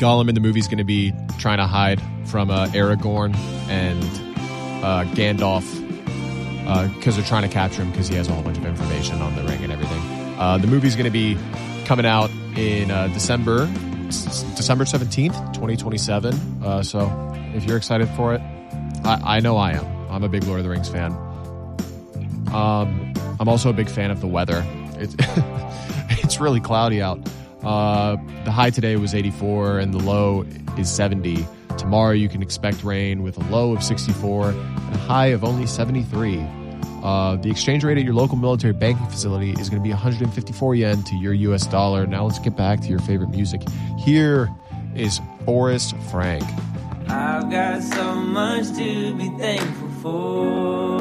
Gollum in the movie is going to be trying to hide from Aragorn and Gandalf because they're trying to capture him because he has a whole bunch of information on the ring and everything. The movie's going to be coming out in December 17th, 2027. So if you're excited for it, I know I am. I'm a big Lord of the Rings fan. I'm also a big fan of the weather. It's really cloudy out. The high today was 84 and the low is 70. Tomorrow you can expect rain with a low of 64 and a high of only 73. The exchange rate at your local military banking facility is going to be 154 yen to your US dollar. Now let's get back to your favorite music. Here is Forrest Frank. I've got so much to be thankful for.